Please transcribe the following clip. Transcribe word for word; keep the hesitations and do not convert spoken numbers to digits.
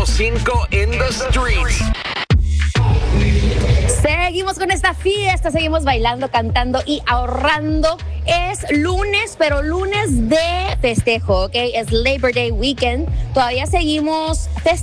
cinco in the streets. Seguimos con esta fiesta, seguimos bailando, cantando y ahorrando. Es lunes, pero lunes de festejo, ¿ok? Es Labor Day Weekend. Todavía seguimos festejando.